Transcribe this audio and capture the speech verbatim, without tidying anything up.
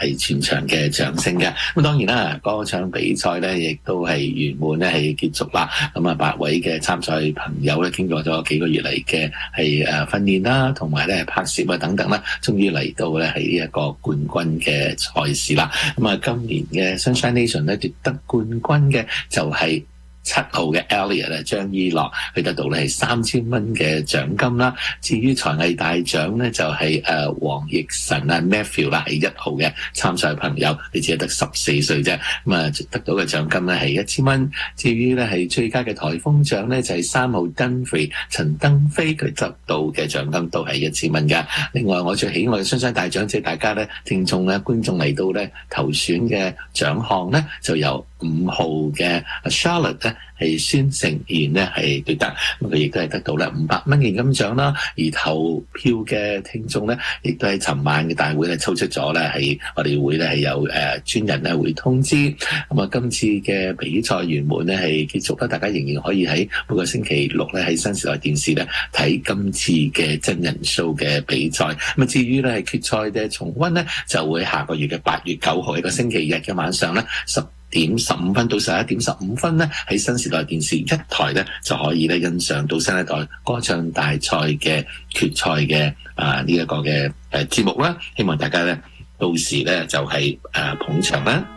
係全場嘅掌聲嘅。咁當然啦，歌唱比賽咧亦都係圓滿咧係結束啦。咁啊，八位嘅參賽朋友咧經過咗幾個月嚟嘅係誒訓練啦，同埋咧拍攝啊等等啦，終於嚟到咧係呢一個冠軍嘅賽事啦。咁啊，今年嘅 Sunshine Nation 咧奪得冠軍嘅就係七號嘅 Elliot 咧，張依樂，佢得到咧係三千蚊嘅獎金啦。至於才藝大獎咧，就係誒黃奕晨啊 Matthew 啦，係一號嘅參賽朋友，你只係得十四歲啫，咁啊得到嘅獎金咧係一千蚊。至於咧係最佳嘅颱風獎咧，就係三號 Dunphy 陳登飛，佢得到嘅獎金都係一千蚊噶。另外我最喜愛嘅 Sunshine大獎，即係大家咧聽眾咧觀眾嚟到咧投選嘅獎項咧，就由五號嘅 Charlotte 咧係孫成賢咧係奪得，咁佢亦都係得到咧五百蚊現金獎啦。而投票嘅聽眾咧，亦都喺尋晚嘅大會咧抽出咗咧，係我哋會咧係有誒專人咧會通知。咁啊，今次嘅比賽圓滿咧係結束啦，大家仍然可以喺每個星期六咧喺新時代電視咧睇今次嘅真人 show 嘅比賽。咁啊，至於咧係決賽嘅重溫咧，就會下個月嘅八月九號一個星期日嘅晚上咧十點十五分到十一點十五分咧，喺新時代電視一台咧就可以咧欣賞到新一代歌唱大賽嘅決賽嘅啊呢一個嘅誒節目啦。希望大家咧到時咧就係誒捧場啦。